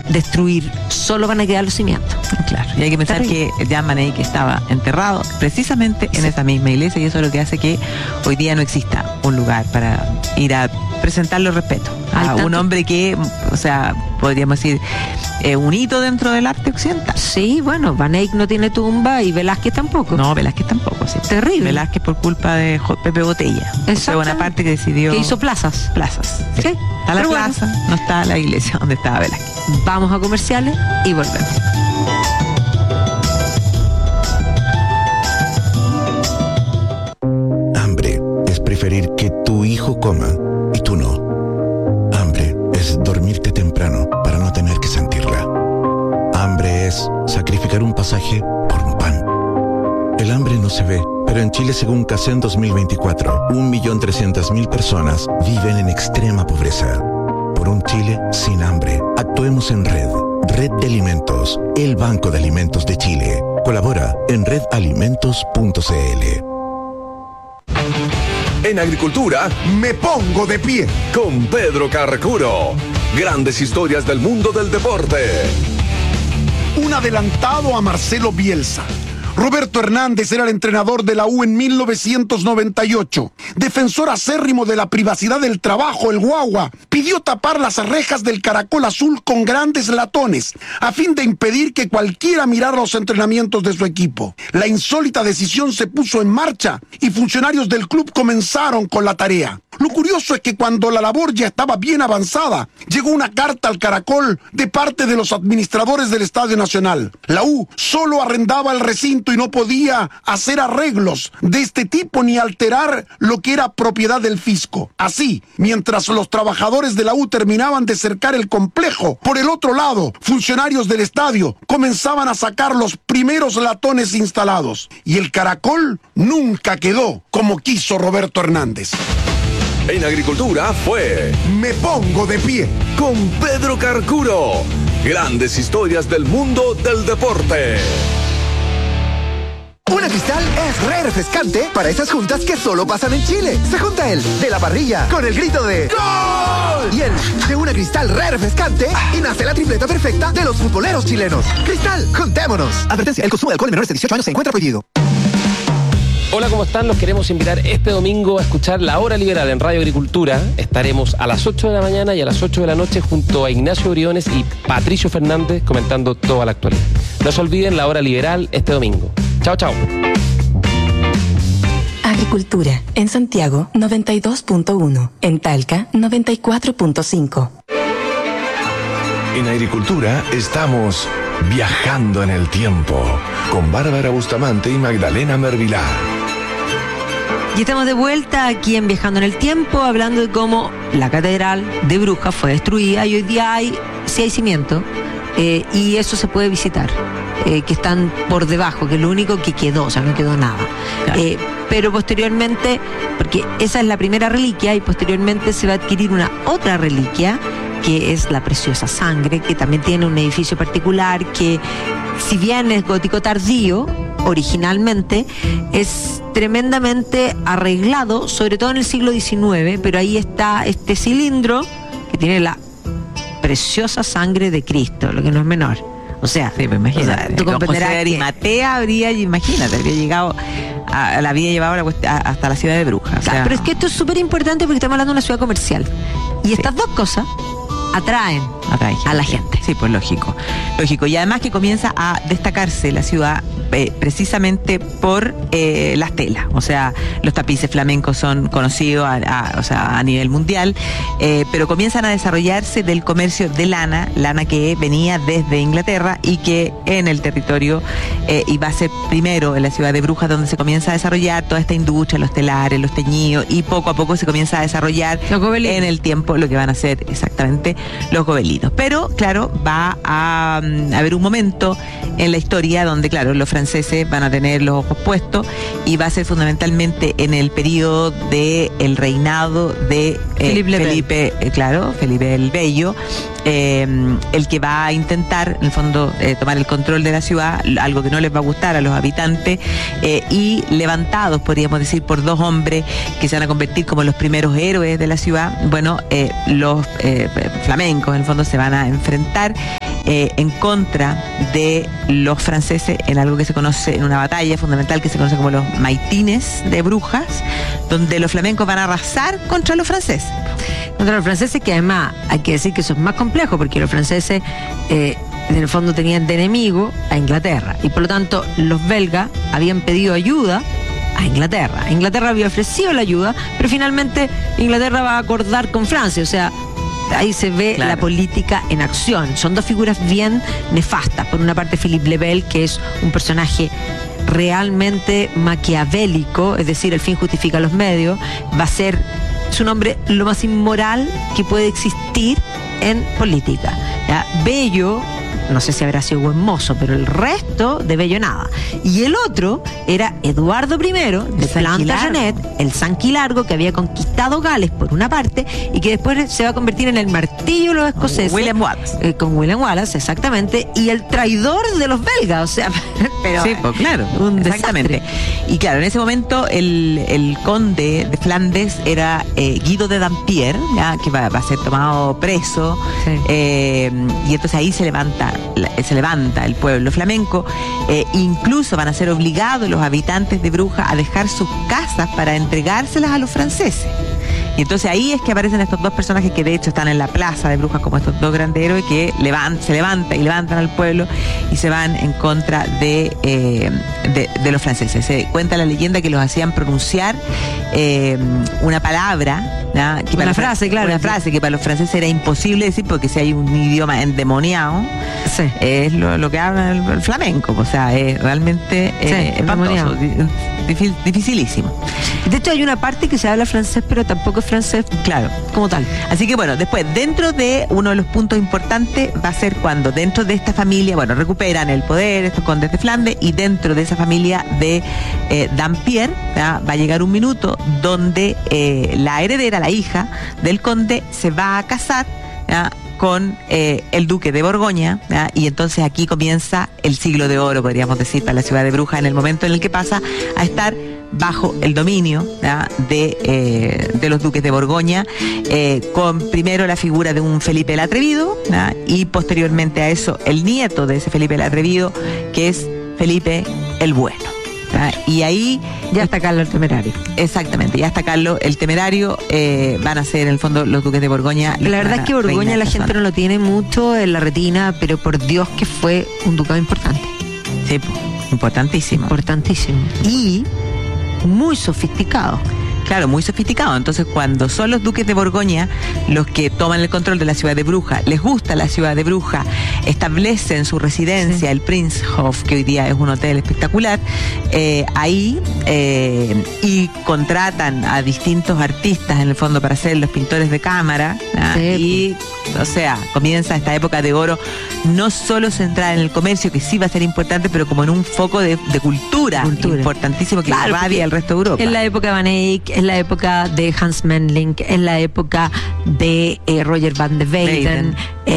destruir, solo van a quedar los cimientos. Claro, y hay que pensar que Jean Manet, que estaba enterrado precisamente en esa misma iglesia, y eso es lo que hace que hoy día no exista un lugar para ir a presentarle respeto a un hombre que, o sea, podríamos decir, un hito dentro del arte occidental. Sí, bueno, Van Eyck no tiene tumba y Velázquez tampoco. No, Velázquez tampoco, sí. Terrible. Velázquez por culpa de Pepe Botella. Fue una parte que decidió... Que hizo plazas. Plazas, sí. Sí. Está la plaza, no está la iglesia donde estaba Velázquez. Vamos a comerciales y volvemos. Hambre es preferir que tu hijo coma y tú no. Hambre es dormirte temprano para no tener que sentirla. Hambre es sacrificar un pasaje por un pan. El hambre no se ve, pero en Chile, según CACEN 2024, 1.300.000 personas viven en extrema pobreza. Por un Chile sin hambre, actuemos en red. Red de Alimentos, el Banco de Alimentos de Chile. Colabora en redalimentos.cl. En agricultura, me pongo de pie con Pedro Carcuro. Grandes historias del mundo del deporte. Un adelantado a Marcelo Bielsa. Roberto Hernández era el entrenador de la U en 1998. Defensor acérrimo de la privacidad del trabajo, el Guagua pidió tapar las rejas del Caracol Azul con grandes latones, a fin de impedir que cualquiera mirara los entrenamientos de su equipo. La insólita decisión se puso en marcha y funcionarios del club comenzaron con la tarea. Lo curioso es que cuando la labor ya estaba bien avanzada, llegó una carta al Caracol de parte de los administradores del Estadio Nacional. La U solo arrendaba el recinto y no podía hacer arreglos de este tipo ni alterar lo que era propiedad del fisco. Así, mientras los trabajadores de la U terminaban de cercar el complejo, por el otro lado, funcionarios del estadio comenzaban a sacar los primeros latones instalados. Y el Caracol nunca quedó como quiso Roberto Hernández. En agricultura fue Me Pongo de Pie con Pedro Carcuro. Grandes historias del mundo del deporte. Una Cristal es re refrescante para esas juntas que solo pasan en Chile. Se junta el de la parrilla con el grito de ¡Gol! Y el de una Cristal re refrescante y nace la tripleta perfecta de los futboleros chilenos. Cristal, juntémonos. Advertencia, el consumo de alcohol en menores de 18 años se encuentra prohibido. Hola, ¿cómo están? Los queremos invitar este domingo a escuchar La Hora Liberal en Radio Agricultura. Estaremos a las 8 de la mañana y a las 8 de la noche junto a Ignacio Briones y Patricio Fernández comentando toda la actualidad. No se olviden La Hora Liberal este domingo. Chao, chao. Agricultura, en Santiago 92.1, en Talca 94.5. En agricultura estamos viajando en el tiempo con Bárbara Bustamante y Magdalena Mervilá. Y estamos de vuelta aquí en Viajando en el Tiempo, hablando de cómo la catedral de Brujas fue destruida y hoy día sí hay cimiento, y eso se puede visitar, que están por debajo, que es lo único que quedó, o sea, no quedó nada. Claro. Pero posteriormente, porque esa es la primera reliquia, y posteriormente se va a adquirir una otra reliquia, que es la preciosa sangre, que también tiene un edificio particular, que si bien es gótico tardío, originalmente es tremendamente arreglado, sobre todo en el siglo XIX, pero ahí está este cilindro que tiene la preciosa sangre de Cristo, lo que no es menor. O sea, sí, pues imagínate, o sea, tú comprenderás José de Arimatea habría llegado la había llevado hasta la ciudad de Brujas. Claro, pero es que esto es súper importante porque estamos hablando de una ciudad comercial. Y estas dos cosas atraen a la gente. Sí, pues lógico. Y además que comienza a destacarse la ciudad precisamente por las telas. O sea, los tapices flamencos son conocidos a nivel mundial, pero comienzan a desarrollarse del comercio de lana que venía desde Inglaterra y que en el territorio y va a ser primero en la ciudad de Brujas donde se comienza a desarrollar toda esta industria, los telares, los teñidos, y poco a poco se comienza a desarrollar en el tiempo lo que van a ser exactamente los gobelinos. Pero claro, va a haber un momento en la historia donde claro, los franceses van a tener los ojos puestos, y va a ser fundamentalmente en el periodo del reinado de Felipe el Bello, el que va a intentar en el fondo tomar el control de la ciudad, algo que no les va a gustar a los habitantes, y levantados, podríamos decir, por dos hombres que se van a convertir como los primeros héroes de la ciudad. Bueno, los flamencos en el fondo se van a enfrentar en contra de los franceses en algo que se conoce, en una batalla fundamental que se conoce como los maitines de Brujas, donde los flamencos van a arrasar contra los franceses. Contra los franceses, que además hay que decir que eso es más complejo, porque los franceses en el fondo tenían de enemigo a Inglaterra, y por lo tanto los belgas habían pedido ayuda a Inglaterra. Inglaterra había ofrecido la ayuda, pero finalmente Inglaterra va a acordar con Francia, o sea, ahí se ve la política en acción. Son dos figuras bien nefastas. Por una parte, Philippe le Bel, que es un personaje realmente maquiavélico, es decir, el fin justifica los medios, va a ser su nombre lo más inmoral que puede existir en política. ¿Ya? Bello, no sé si habrá sido buen mozo, pero el resto de bello nada. Y el otro era Eduardo I de Plantagenet, el Sanquilargo, que había conquistado Gales por una parte y que después se va a convertir en el martillo de los escoceses. William Wallace. Con William Wallace, exactamente, y el traidor de los belgas, o sea, pero sí, pues claro, exactamente. Y claro, en ese momento el conde de Flandes era Guido de Dampierre, ¿ya? Que va a ser tomado preso, sí. Y entonces ahí se levanta el pueblo flamenco, incluso van a ser obligados los habitantes de Brujas a dejar sus casas para entregárselas a los franceses. Y entonces ahí es que aparecen estos dos personajes que de hecho están en la plaza de Brujas como estos dos grandes héroes que se levantan al pueblo y se van en contra de los franceses. Se cuenta la leyenda que los hacían pronunciar una palabra, ¿no? Una frase que para los franceses era imposible decir, porque si hay un idioma endemoniado, sí, es lo que habla el flamenco, o sea, es realmente espantoso, dificilísimo. De hecho hay una parte que se habla francés, pero tampoco es francés, claro, como tal. Así que bueno, después, dentro de uno de los puntos importantes va a ser cuando dentro de esta familia, bueno, recuperan el poder estos condes de Flandes, y dentro de esa familia de Dampierre, ¿ya? Va a llegar un minuto donde la heredera, la hija del conde, se va a casar, ¿ya? Con el duque de Borgoña, ¿ya? Y entonces aquí comienza el siglo de oro, podríamos decir, para la ciudad de Brujas, en el momento en el que pasa a estar bajo el dominio, ¿ya? de los duques de Borgoña, con primero la figura de un Felipe el Atrevido, ¿ya? Y posteriormente a eso el nieto de ese Felipe el Atrevido, que es Felipe el Bueno. Y ahí ya está Carlos el Temerario. Exactamente, ya está Carlos el Temerario. Van a ser en el fondo los duques de Borgoña. La verdad es que Borgoña la gente no lo tiene mucho en la retina, pero por Dios que fue un ducado importante. Sí, importantísimo. Importantísimo. Y muy sofisticado. Claro, muy sofisticado. Entonces, cuando son los duques de Borgoña los que toman el control de la ciudad de Brujas, les gusta la ciudad de Brujas, establecen su residencia, sí, el Prinzhof, que hoy día es un hotel espectacular, ahí, y contratan a distintos artistas, en el fondo, para ser los pintores de cámara, sí, y, o sea, comienza esta época de oro, no solo centrada en el comercio, que sí va a ser importante, pero como en un foco de cultura importantísimo que irradia al resto de Europa. En la época de Van Eyck, es la época de Hans Memling, es la época de Roger van de Weyden.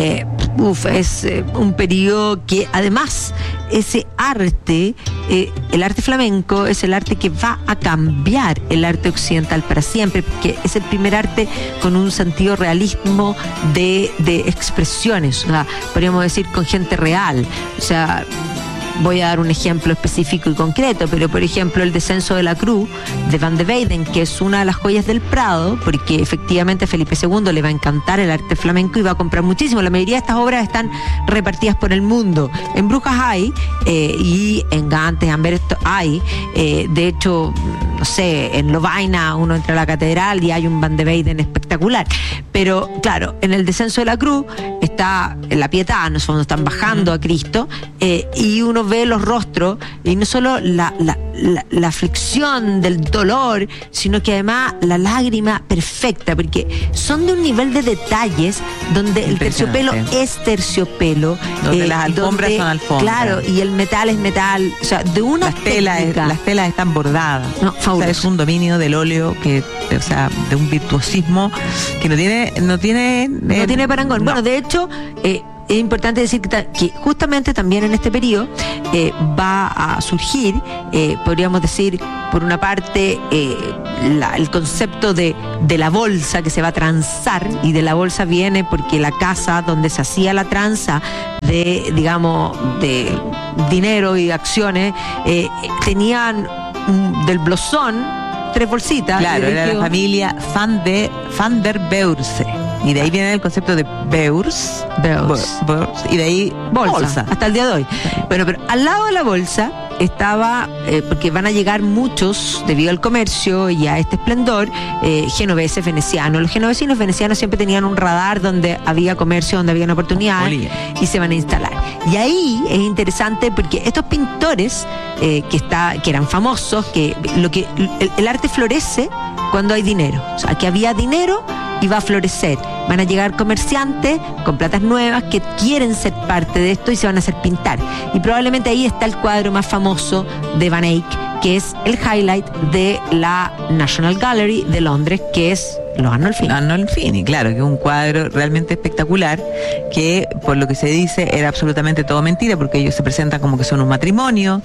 Es un periodo que además ese arte, el arte flamenco es el arte que va a cambiar el arte occidental para siempre, porque es el primer arte con un sentido realismo de expresiones, o sea, podríamos decir con gente real, o sea, voy a dar un ejemplo específico y concreto, pero por ejemplo el descenso de la cruz de Van de Weyden, que es una de las joyas del Prado, porque efectivamente a Felipe II le va a encantar el arte flamenco y va a comprar muchísimo. La mayoría de estas obras están repartidas por el mundo. En Brujas hay, y en Gante, en Amberto hay, de hecho, no sé, en Lovaina uno entra a la catedral y hay un Van de Weyden espectacular. Pero claro, en el descenso de la cruz está la Pietà, en el fondo están bajando a Cristo, y uno ve los rostros, y no solo la aflicción del dolor, sino que además la lágrima perfecta, porque son de un nivel de detalles donde el terciopelo es terciopelo, donde las alfombras son alfombras, claro, y el metal es metal, o sea, de una las telas están bordadas, no, o sea, es un dominio del óleo que, o sea, de un virtuosismo que no tiene parangón. No. Bueno, de hecho, es importante decir que justamente también en este periodo va a surgir, podríamos decir, por una parte, el concepto de la bolsa que se va a transar, y de la bolsa viene porque la casa donde se hacía la tranza de, digamos, de dinero y acciones, tenían del blusón 3 bolsitas. Claro, era la familia Van der Beurse. Y de ahí viene el concepto de Beurs. Y de ahí bolsa. Hasta el día de hoy. Bueno, pero al lado de la bolsa estaba, porque van a llegar muchos, debido al comercio y a este esplendor, genoveses, venecianos. Los genoveses y los venecianos siempre tenían un radar donde había comercio, donde había una oportunidad, y se van a instalar. Y ahí es interesante porque estos pintores que eran famosos, que el arte florece cuando hay dinero. O sea, que había dinero y va a florecer. Van a llegar comerciantes con platas nuevas que quieren ser parte de esto y se van a hacer pintar. Y probablemente ahí está el cuadro más famoso de Van Eyck, que es el highlight de la National Gallery de Londres, que es los Arnolfini, claro, que es un cuadro realmente espectacular, que por lo que se dice era absolutamente todo mentira, porque ellos se presentan como que son un matrimonio,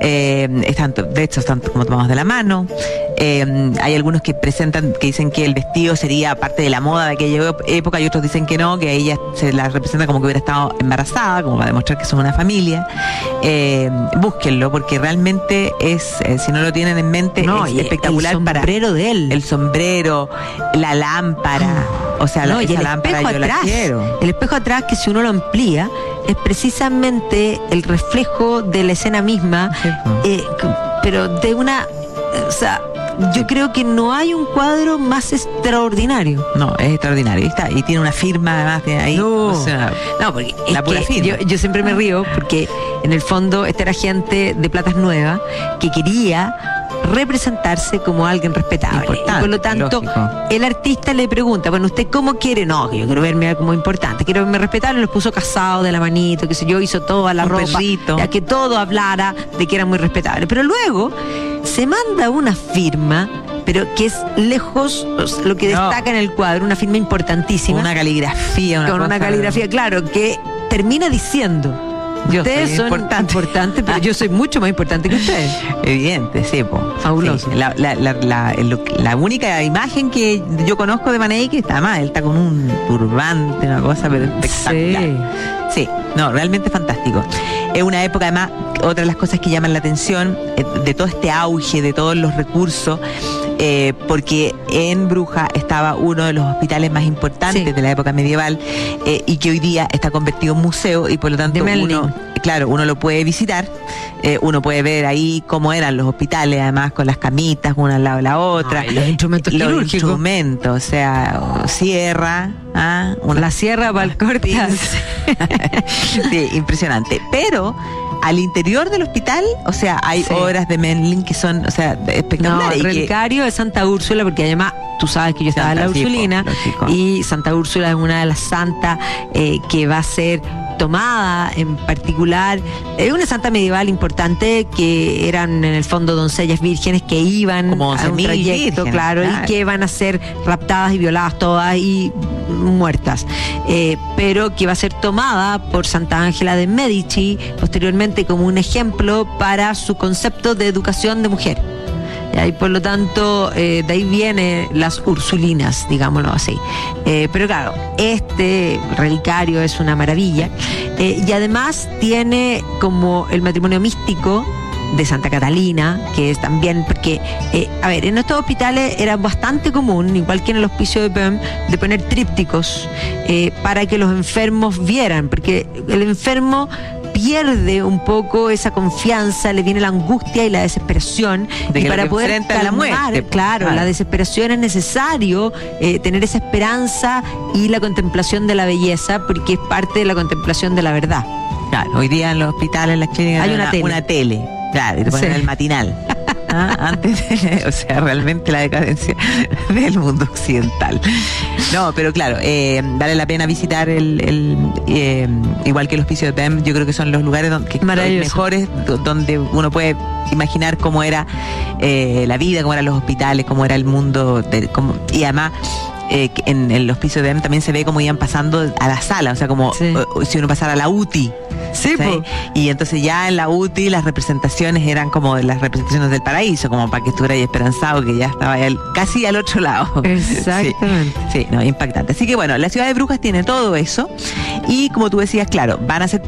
de hecho están como tomados de la mano. Hay algunos que dicen que el vestido sería parte de la moda de aquella época, y otros dicen que no, que a ella se la representa como que hubiera estado embarazada, como para demostrar que son una familia. Búsquenlo, porque realmente es, si no lo tienen en mente, es espectacular. El sombrero de él. El sombrero, la lámpara, o sea, esa lámpara yo la quiero. El espejo atrás, que si uno lo amplía, es precisamente el reflejo de la escena misma, pero de una... O sea, yo creo que no hay un cuadro más extraordinario. No, es extraordinario. Y tiene una firma además de ahí. No, porque la pura firma. Yo siempre me río porque en el fondo esta era gente de platas nuevas que quería representarse como alguien respetable. Y por lo tanto, lógico, el artista le pregunta, bueno, ¿usted cómo quiere? No, que yo quiero verme como importante, quiero verme respetable. Los puso casado de la manito, qué sé yo, hizo toda la ropa, ya que todo hablara de que era muy respetable. Pero luego se manda una firma, pero que es lejos lo que destaca en el cuadro, una firma importantísima. Una caligrafía. Una caligrafía, claro, que termina diciendo: ustedes son importantes, pero yo soy mucho más importante que ustedes. Evidente, sí, fabuloso. Sí. La única imagen que yo conozco de Van Eyck está mal, él está con un turbante, una cosa pero espectacular. Sí, no, realmente fantástico. Es una época, además, otra de las cosas que llaman la atención de todo este auge, de todos los recursos, porque en Brujas estaba uno de los hospitales más importantes de la época medieval, y que hoy día está convertido en museo, y por lo tanto uno lo puede visitar, uno puede ver ahí cómo eran los hospitales, además con las camitas una al lado de la otra, los instrumentos quirúrgicos, o sea, sierra, la sierra para el corte. Sí, impresionante. Pero al interior del hospital, o sea, hay obras de Memling que son, o sea, espectaculares. El relicario de Santa Úrsula, porque además tú sabes que yo estaba en la Ursulina, y Santa Úrsula es una de las santas que va a ser tomada en particular. Es una santa medieval importante, que eran en el fondo doncellas vírgenes que iban como a un trayecto, vírgenes, claro, y que van a ser raptadas y violadas todas y muertas, pero que va a ser tomada por Santa Ángela de Medici posteriormente como un ejemplo para su concepto de educación de mujer. Y por lo tanto, de ahí vienen las ursulinas, digámoslo así. Pero claro, este relicario es una maravilla, y además tiene como el matrimonio místico de Santa Catalina, que es también, porque, en estos hospitales era bastante común, igual que en el hospicio de Böhm, de poner trípticos para que los enfermos vieran, porque el enfermo pierde un poco esa confianza, le viene la angustia y la desesperación, de y para poder calmar, la muerte, claro, la desesperación, es necesario tener esa esperanza y la contemplación de la belleza, porque es parte de la contemplación de la verdad. Claro, hoy día en los hospitales, en las clínicas, hay una tele. Claro, y te ponen el matinal. Antes, o sea, realmente la decadencia del mundo occidental. No, pero claro, vale la pena visitar igual que el hospicio de Böhm. Yo creo que son los lugares mejores, donde uno puede imaginar cómo era la vida, cómo eran los hospitales, cómo era el mundo, y además en el hospicio de M también se ve como iban pasando a la sala, o sea, como si uno pasara a la UTI. Sí, pues. Y entonces ya en la UTI las representaciones eran como las representaciones del paraíso, como para que estuviera ahí esperanzado que ya estaba casi al otro lado. Exactamente. Sí, no, impactante. Así que bueno, la ciudad de Brujas tiene todo eso y como tú decías, claro, van a ser